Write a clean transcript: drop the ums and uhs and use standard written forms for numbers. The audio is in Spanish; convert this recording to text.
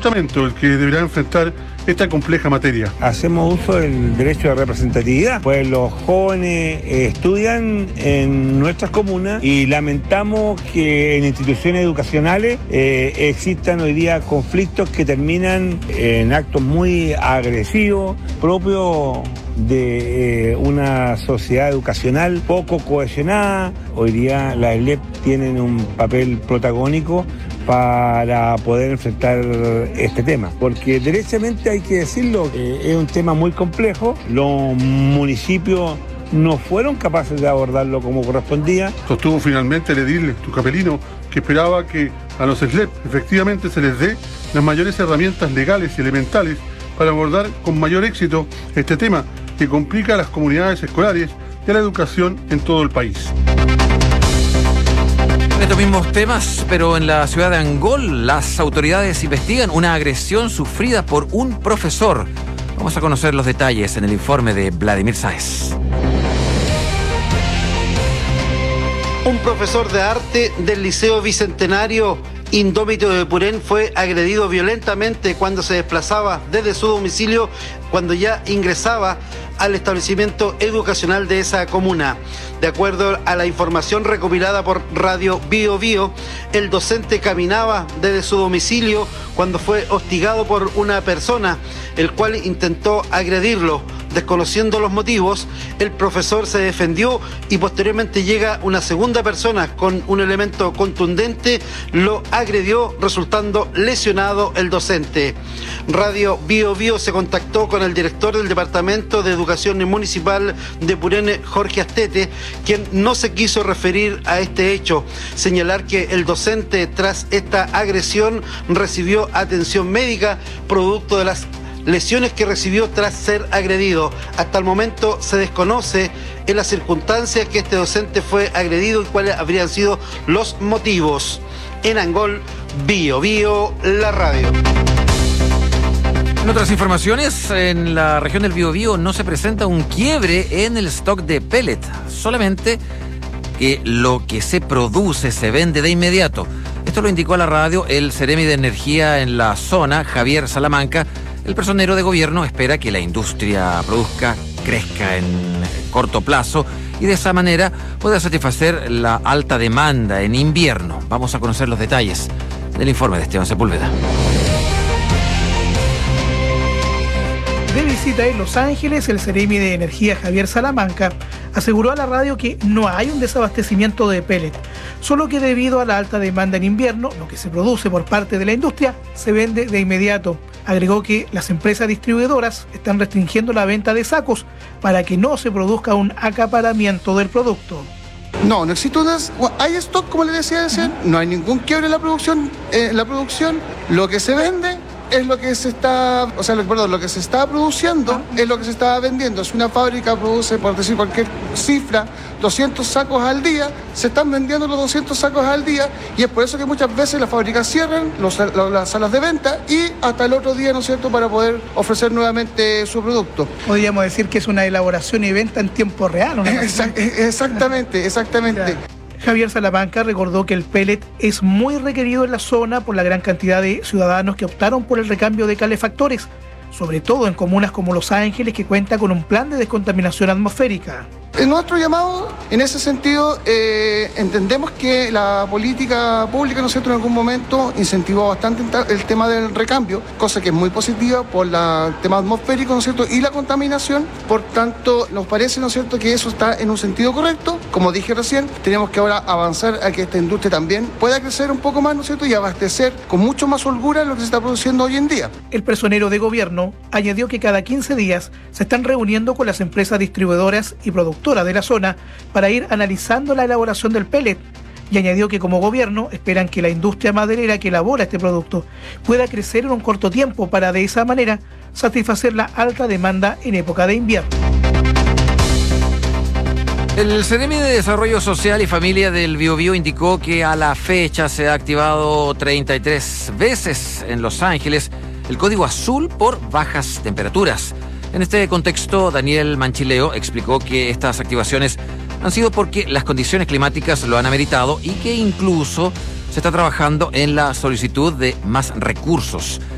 departamento el que deberá enfrentar esta compleja materia. Hacemos uso del derecho de representatividad, pues los jóvenes estudian en nuestras comunas y lamentamos que en instituciones educacionales existan hoy día conflictos que terminan en actos muy agresivos, propios de una sociedad educacional poco cohesionada. Hoy día las ELEP tienen un papel protagónico para poder enfrentar este tema, porque derechamente hay que decirlo, es un tema muy complejo. Los municipios no fueron capaces de abordarlo como correspondía. Sostuvo finalmente el edil Tucapelino que esperaba que a los SLEP efectivamente se les dé las mayores herramientas legales y elementales para abordar con mayor éxito este tema que complica a las comunidades escolares y a la educación en todo el país. Estos mismos temas, pero en la ciudad de Angol, las autoridades investigan una agresión sufrida por un profesor. Vamos a conocer los detalles en el informe de Vladimir Sáez. Un profesor de arte del Liceo Bicentenario Indómito de Purén fue agredido violentamente cuando se desplazaba desde su domicilio, cuando ya ingresaba al establecimiento educacional de esa comuna. De acuerdo a la información recopilada por Radio Bio Bio, el docente caminaba desde su domicilio cuando fue hostigado por una persona, el cual intentó agredirlo. Desconociendo los motivos, el profesor se defendió y posteriormente llega una segunda persona con un elemento contundente, lo agredió, resultando lesionado el docente. Radio Bio Bio se contactó con el director del Departamento de Educación Municipal de Purén, Jorge Astete, quien no se quiso referir a este hecho. Señalar que el docente, tras esta agresión, recibió atención médica producto de las lesiones que recibió tras ser agredido. Hasta el momento se desconoce en las circunstancias que este docente fue agredido y cuáles habrían sido los motivos. En Angol, Bio Bio, la radio. En otras informaciones, en la región del Biobío no se presenta un quiebre en el stock de pellet, solamente que lo que se produce se vende de inmediato. Esto lo indicó a la radio el Seremi de Energía en la zona, Javier Salamanca. El personero de gobierno espera que la industria crezca en corto plazo y de esa manera pueda satisfacer la alta demanda en invierno. Vamos a conocer los detalles del informe de Esteban Sepúlveda. De visita en Los Ángeles, el Seremi de Energía Javier Salamanca aseguró a la radio que no hay un desabastecimiento de pellet, solo que debido a la alta demanda en invierno, lo que se produce por parte de la industria se vende de inmediato. Agregó que las empresas distribuidoras están restringiendo la venta de sacos para que no se produzca un acaparamiento del producto. No existe hay stock, como le decía recién, no hay ningún quiebre en la producción. Lo que se vende es lo que se está, lo que se está produciendo es lo que se está vendiendo. Si una fábrica produce, por decir cualquier cifra, 200 sacos al día, se están vendiendo los 200 sacos al día, y es por eso que muchas veces las fábricas cierran las salas de venta y hasta el otro día, ¿no es cierto?, para poder ofrecer nuevamente su producto. Podríamos decir que es una elaboración y venta en tiempo real, ¿no? Exactamente. Claro. Javier Salamanca recordó que el pellet es muy requerido en la zona por la gran cantidad de ciudadanos que optaron por el recambio de calefactores, sobre todo en comunas como Los Ángeles, que cuenta con un plan de descontaminación atmosférica. En nuestro llamado, en ese sentido, entendemos que la política pública, ¿no es cierto?, en algún momento incentivó bastante el tema del recambio, cosa que es muy positiva por el tema atmosférico, ¿no es cierto?, y la contaminación. Por tanto, nos parece, ¿no es cierto?, que eso está en un sentido correcto. Como dije recién, tenemos que ahora avanzar a que esta industria también pueda crecer un poco más, ¿no es cierto?, y abastecer con mucho más holgura lo que se está produciendo hoy en día. El personero de gobierno añadió que cada 15 días se están reuniendo con las empresas distribuidoras y productoras de la zona para ir analizando la elaboración del pellet, y añadió que como gobierno esperan que la industria maderera que elabora este producto pueda crecer en un corto tiempo para de esa manera satisfacer la alta demanda en época de invierno. El Seremi de Desarrollo Social y Familia del Biobío indicó que a la fecha se ha activado 33 veces en Los Ángeles el código azul por bajas temperaturas. En este contexto, Daniel Manchileo explicó que estas activaciones han sido porque las condiciones climáticas lo han ameritado y que incluso se está trabajando en la solicitud de más recursos.